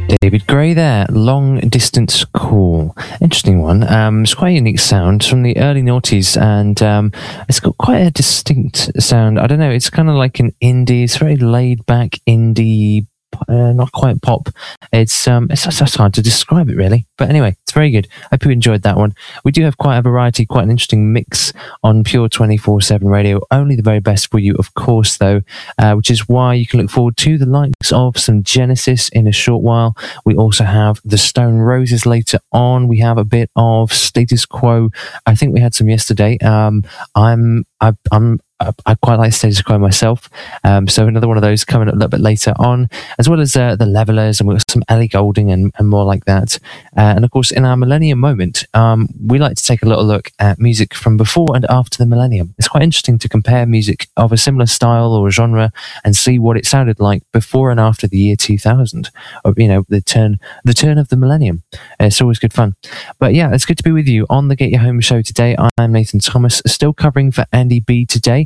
David Gray there, Long Distance Call. Interesting one. It's quite a unique sound from the early noughties, and it's got quite a distinct sound. I don't know, it's kind of like an indie, it's very laid back indie, not quite pop. It's hard to describe it really, but anyway, it's very good. I hope you enjoyed that one. We do have quite a variety, quite an interesting mix on Pure 24/7 Radio. Only the very best for you, of course, though, which is why you can look forward to the likes of some Genesis in a short while. We also have the Stone Roses later on. We have a bit of Status Quo. I think we had some yesterday. I quite like Status Quo myself, so another one of those coming up a little bit later on, as well as the Levelers, and we've got some Ellie Goulding and more like that. And of course, in our Millennium Moment, we like to take a little look at music from before and after the millennium. It's quite interesting to compare music of a similar style or genre and see what it sounded like before and after the year 2000, or the turn of the millennium. It's always good fun. But yeah, it's good to be with you on the Get Your Home show today. I'm Nathan Thomas, still covering for Andy B today.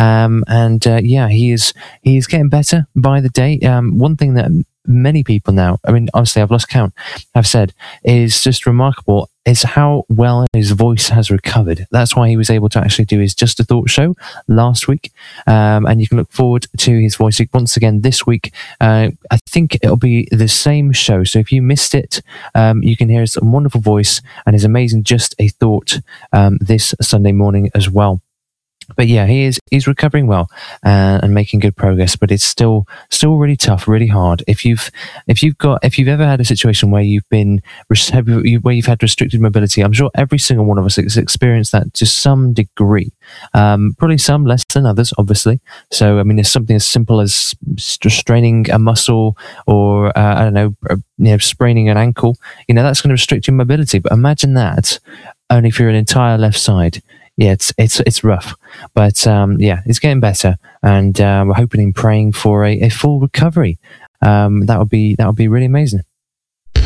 He is getting better by the day. One thing that many people now, I mean, honestly, I've lost count, have said is just remarkable is how well his voice has recovered. That's why he was able to actually do his Just a Thought show last week. And you can look forward to his voice once again this week. I think it'll be the same show. So if you missed it, you can hear his wonderful voice and his amazing Just a Thought this Sunday morning as well. But yeah, he's recovering well and making good progress. But it's still really tough, really hard. If you've ever had a situation where you've had restricted mobility, I'm sure every single one of us has experienced that to some degree. Probably some less than others, obviously. So I mean, it's something as simple as straining a muscle, or spraining an ankle. That's going to restrict your mobility. But imagine that only for an entire left side. Yeah, it's rough, but it's getting better, and we're hoping and praying for a full recovery. That would be really amazing.